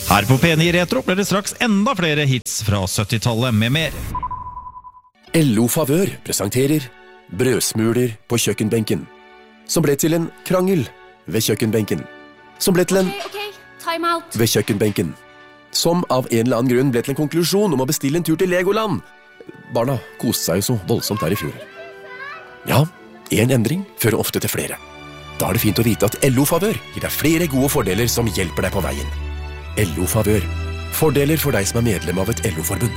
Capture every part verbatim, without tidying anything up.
Her på P ni Retro blir det straks enda flere hits fra syttitallet med mer. L O Favør presenterer brødsmuler på kjøkkenbenken, som ble til en krangel ved kjøkkenbenken, som ble til en Ok, ok, time out. ved kjøkkenbenken, som av en eller annen grunn ble til en konklusjon om å bestille en tur til Legoland. Barna koste seg jo så voldsomt der i fjor. Ja, en endring fører ofte til flere. Da er det fint å vite at L O Favør gir deg flere gode fordeler som hjelper deg på veien. L O Favør. Fordeler for deg som er medlem av et L O-forbund.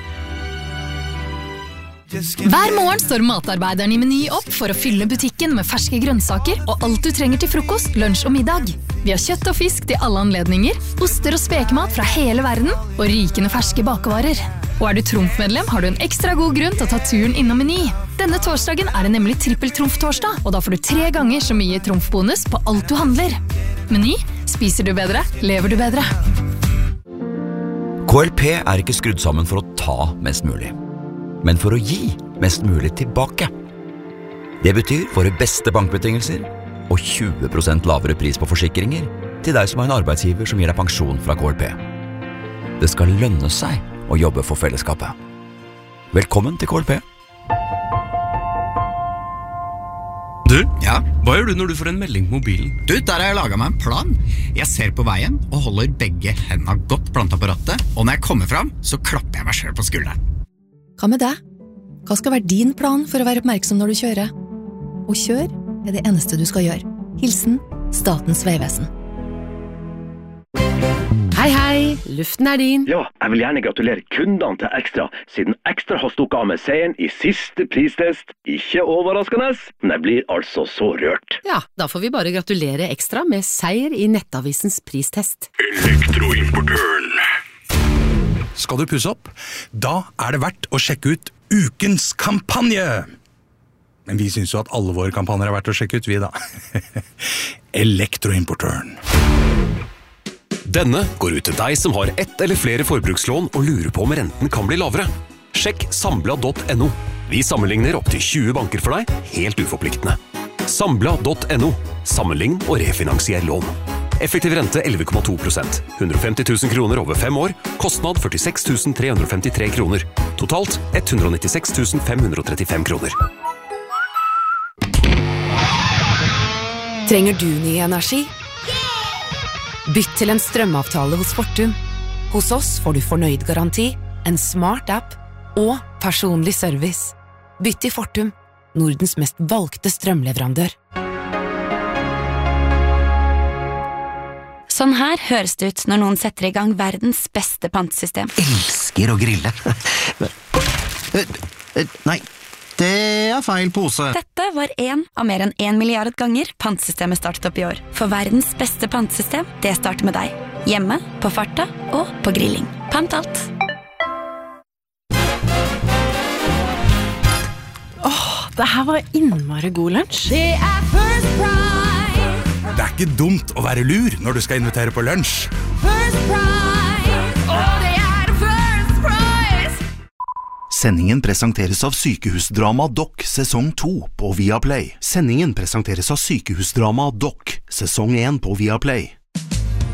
Hver morgen står matarbeideren i Meny opp for å fylle butikken med ferske grønnsaker og alt du trenger til frokost, lunsj og middag. Vi har kjøtt og fisk til alle anledninger, oster og spekemat fra hele verden og rykende ferske bakevarer. Og er du Trumf-medlem, har du en ekstra god grunn til å ta turen innom Meny. Denne torsdagen er det nemlig trippel-Trumf-torsdag, og da får du tre ganger så mye Trumf-bonus på alt du handler. Meny, spiser du bedre, lever du bedre. K L P er ikke skrudd sammen for å ta mest mulig, men for å gi mest mulig tilbake. Det betyr våre beste bankbetingelser og tjue prosent lavere pris på forsikringer til deg som har en arbeidsgiver som gir deg pensjon fra K L P. Det skal lønne seg å jobbe for fellesskapet. Velkommen til K L P. Du, ja? Hva gjør du når du får en melding på mobilen? Du, der har jeg laget meg en plan. Jeg ser på veien og holder begge hendene godt plantet på rattet, og når jeg kommer frem, så klapper jeg meg selv på skulderen. Hva med deg? Hva skal være din plan for å være oppmerksom når du kjører? Å kjøre er det eneste du skal gjøre. Hilsen Statens Vegvesen. Hei, hei, luften er din. Ja, jeg vil gjerne gratulere kundene til Extra, siden Extra har stukket av med seieren i siste pristest. Ikke overraskende, men jeg blir altså så rørt. Ja, da får vi bare gratulere Extra med seier i Nettavisens pristest. Elektroimportøren. Skal du pusse opp? Da er det verdt å sjekke ut ukens kampanje. Men vi synes jo at alle våre kampanjer er verdt å sjekke ut, vi da. Elektroimportøren. Denne går ut til deg som har ett eller flere forbrukslån og lurer på om renten kan bli lavere. Sjekk sambla punktum no. Vi sammenligner opp til tjue banker for deg, helt uforpliktende. sambla punktum no. Sammenlign og refinansier lån. Effektiv rente elleve komma to prosent. hundre og femti tusen kroner over fem år. Kostnad førtiseks tusen tre hundre og femtitre kroner. Totalt ett hundre og nittiseks tusen fem hundre og trettifem kroner. Trenger du ny energi? Bytt til en strømavtale hos Fortum. Hos oss får du fornøyd garanti, en smart app og personlig service. Bytt til Fortum, Nordens mest valgte strømleverandør. Sånn her høres det ut når noen setter i gang verdens beste pantesystem. Elsker å grille. Nei, det er feil pose. Dette var en av mer enn en milliard ganger pantesystemet startet opp i år. For verdens beste pantesystem, det starter med deg. Hjemme, på farta og på grilling. Pant alt. Åh, det her var innmari god lunsj. Det er First Price. Det er ikke dumt å være lur når du skal invitere på lunsj. First Price. Åh, det er First Price. Sendingen presenteres av Sykehusdrama Doc sesong to på Viaplay. Sendingen presenteres av Sykehusdrama Doc sesong én på Viaplay.